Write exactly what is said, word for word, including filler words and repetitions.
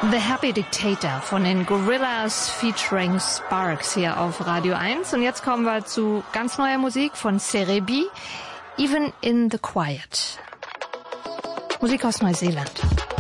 The Happy Dictator von den Gorillaz featuring Sparks hier auf Radio eins. Und jetzt kommen wir zu ganz neuer Musik von Cerebi, Even in the Quiet. Musik aus Neuseeland.